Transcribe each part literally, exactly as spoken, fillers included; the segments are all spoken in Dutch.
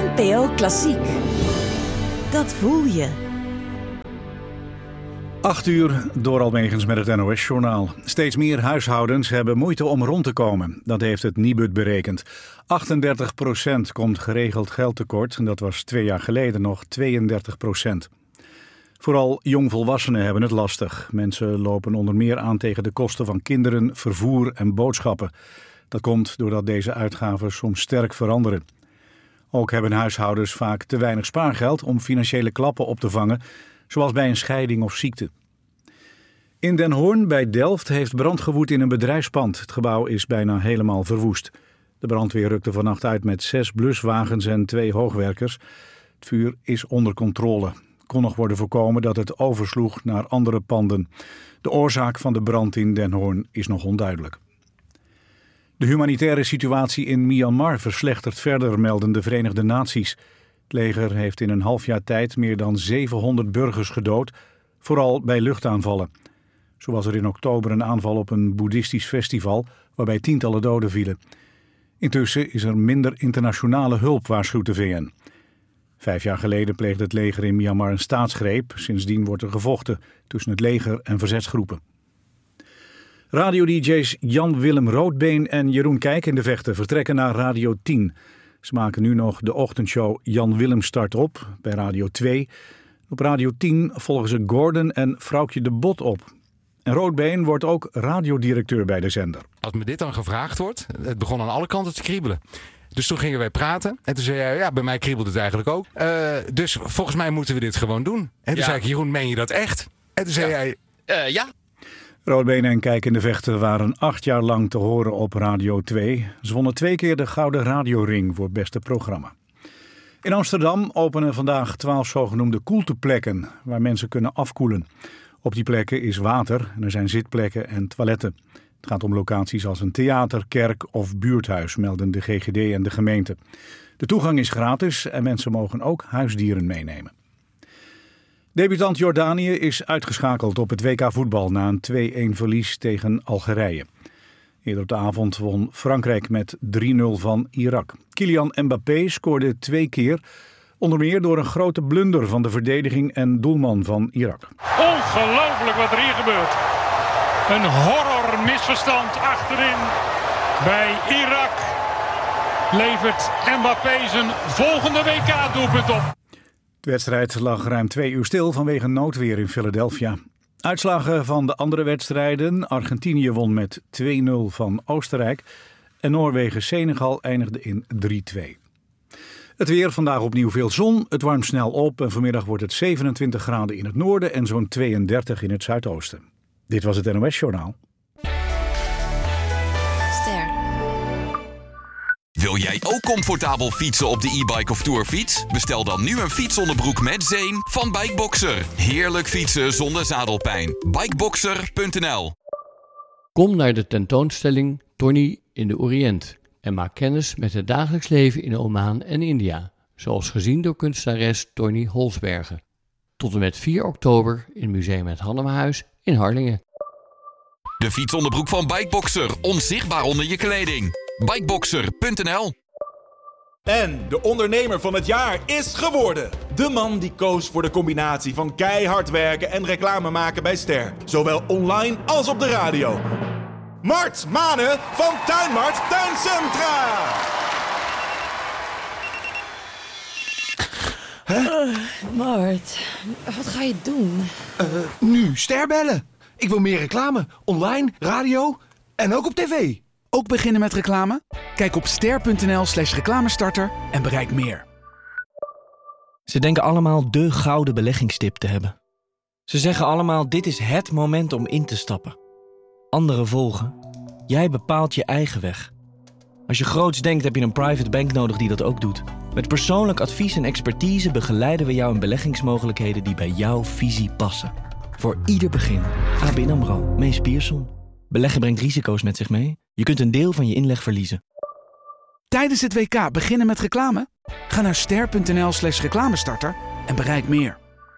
N P O Klassiek. Dat voel je. Acht uur door Almegens met het N O S-journaal. Steeds meer huishoudens hebben moeite om rond te komen. Dat heeft het Nibud berekend. achtendertig procent komt geregeld geld tekort. En dat was twee jaar geleden nog tweeëndertig procent. Vooral jongvolwassenen hebben het lastig. Mensen lopen onder meer aan tegen de kosten van kinderen, vervoer en boodschappen. Dat komt doordat deze uitgaven soms sterk veranderen. Ook hebben huishoudens vaak te weinig spaargeld om financiële klappen op te vangen, zoals bij een scheiding of ziekte. In Den Hoorn bij Delft heeft brand gewoed in een bedrijfspand. Het gebouw is bijna helemaal verwoest. De brandweer rukte vannacht uit met zes bluswagens en twee hoogwerkers. Het vuur is onder controle. Kon nog worden voorkomen dat het oversloeg naar andere panden. De oorzaak van de brand in Den Hoorn is nog onduidelijk. De humanitaire situatie in Myanmar verslechtert verder, melden de Verenigde Naties. Het leger heeft in een half jaar tijd meer dan zevenhonderd burgers gedood, vooral bij luchtaanvallen. Zo was er in oktober een aanval op een boeddhistisch festival, waarbij tientallen doden vielen. Intussen is er minder internationale hulp, waarschuwt de V N. Vijf jaar geleden pleegde het leger in Myanmar een staatsgreep. Sindsdien wordt er gevochten tussen het leger en verzetsgroepen. Radio-D J's Jan-Willem Roodbeen en Jeroen Kijk in de Vechten vertrekken naar Radio tien. Ze maken nu nog de ochtendshow Jan-Willem start op bij Radio twee. Op Radio tien volgen ze Gordon en Vrouwtje de Bot op. En Roodbeen wordt ook radiodirecteur bij de zender. Als me dit dan gevraagd wordt, het begon aan alle kanten te kriebelen. Dus toen gingen wij praten. En toen zei hij, ja, bij mij kriebelt het eigenlijk ook. Uh, dus volgens mij moeten we dit gewoon doen. En toen ja. zei ik, Jeroen, meen je dat echt? En toen zei ja. hij, uh, ja. Roodbeen en Kijk in de Vechten waren acht jaar lang te horen op Radio twee. Ze wonnen twee keer de Gouden Radioring voor het beste programma. In Amsterdam openen vandaag twaalf zogenoemde koelteplekken waar mensen kunnen afkoelen. Op die plekken is water en er zijn zitplekken en toiletten. Het gaat om locaties als een theater, kerk of buurthuis, melden de G G D en de gemeente. De toegang is gratis en mensen mogen ook huisdieren meenemen. Debutant Jordanië is uitgeschakeld op het W K voetbal na een twee-een verlies tegen Algerije. Eerder op de avond won Frankrijk met drie nul van Irak. Kylian Mbappé scoorde twee keer, onder meer door een grote blunder van de verdediging en doelman van Irak. Ongelooflijk wat er hier gebeurt. Een horror misverstand achterin bij Irak levert Mbappé zijn volgende W K-doelpunt op. De wedstrijd lag ruim twee uur stil vanwege noodweer in Philadelphia. Uitslagen van de andere wedstrijden. Argentinië won met twee nul van Oostenrijk. En Noorwegen-Senegal eindigde in drie twee. Het weer, vandaag opnieuw veel zon. Het warmt snel op en vanmiddag wordt het zevenentwintig graden in het noorden en zo'n tweeëndertig in het zuidoosten. Dit was het N O S-journaal. Wil jij ook comfortabel fietsen op de e-bike of tourfiets? Bestel dan nu een fietsonderbroek met zeem van Bikeboxer. Heerlijk fietsen zonder zadelpijn. Bikeboxer punt n l. Kom naar de tentoonstelling Tony in de Oriënt en maak kennis met het dagelijks leven in Oman en India, zoals gezien door kunstenares Tony Holsbergen. Tot en met vier oktober in Museum Het Hannemahuis in Harlingen. De fietsonderbroek van Bikeboxer, onzichtbaar onder je kleding. Bikeboxer punt n l. En de ondernemer van het jaar is geworden. De man die koos voor de combinatie van keihard werken en reclame maken bij Ster. Zowel online als op de radio. Mart Manen van Tuinmart Tuincentra. Huh? Uh, Mart, wat ga je doen? Uh, nu Ster bellen. Ik wil meer reclame. Online, radio en ook op tv. Ook beginnen met reclame? Kijk op ster punt n l slash reclamestarter en bereik meer. Ze denken allemaal de gouden beleggingstip te hebben. Ze zeggen allemaal, dit is het moment om in te stappen. Anderen volgen. Jij bepaalt je eigen weg. Als je groots denkt, heb je een private bank nodig die dat ook doet. Met persoonlijk advies en expertise begeleiden we jou in beleggingsmogelijkheden die bij jouw visie passen. Voor ieder begin. A B N AMRO, Mees Pierson. Beleggen brengt risico's met zich mee. Je kunt een deel van je inleg verliezen. Tijdens het W K beginnen met reclame? Ga naar ster punt n l slash reclamestarter en bereik meer.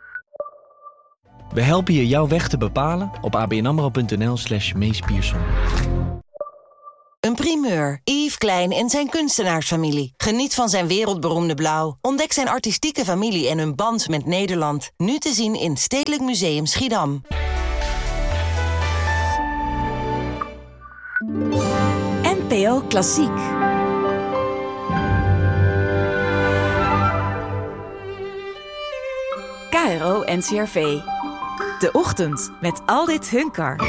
We helpen je jouw weg te bepalen op a b n amro punt n l slash Mees Pierson. een primeur. Yves Klein en zijn kunstenaarsfamilie. Geniet van zijn wereldberoemde blauw. Ontdek zijn artistieke familie en hun band met Nederland. Nu te zien in Stedelijk Museum Schiedam. N P O Klassiek. K R O N C R V. De ochtend met Aldit Hunkar.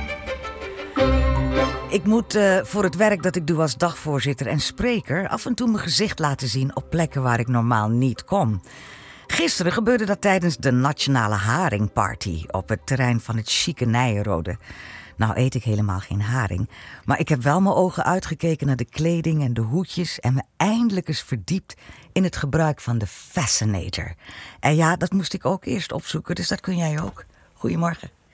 Ik moet uh, voor het werk dat ik doe als dagvoorzitter en spreker af en toe mijn gezicht laten zien op plekken waar ik normaal niet kom. Gisteren gebeurde dat tijdens de Nationale Haringparty op het terrein van het chique Nijenrode. Nou eet ik helemaal geen haring, maar ik heb wel mijn ogen uitgekeken naar de kleding en de hoedjes en me eindelijk eens verdiept in het gebruik van de Fascinator. En ja, dat moest ik ook eerst opzoeken, dus dat kun jij ook. Goedemorgen.